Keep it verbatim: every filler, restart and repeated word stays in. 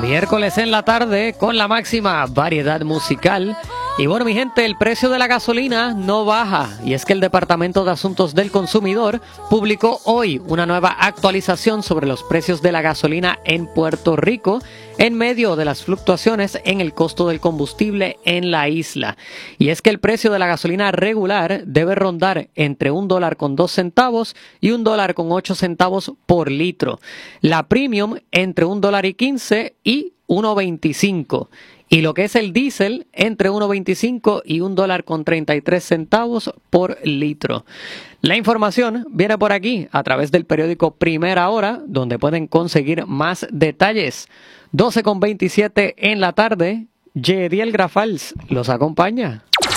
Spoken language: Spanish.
Miércoles en la tarde con la máxima variedad musical. Y bueno, mi gente, el precio de la gasolina no baja. Y es que el Departamento de Asuntos del Consumidor publicó hoy una nueva actualización sobre los precios de la gasolina en Puerto Rico en medio de las fluctuaciones en el costo del combustible en la isla. Y es que el precio de la gasolina regular debe rondar entre un dólar con dos centavos y un dólar con ocho centavos por litro. La premium entre un dólar y quince y uno veinticinco. Y lo que es el diésel, entre uno veinticinco y un dólar con treinta y tres centavos por litro. La información viene por aquí a través del periódico Primera Hora, donde pueden conseguir más detalles. doce con veintisiete en la tarde, Yediel Grafals los acompaña.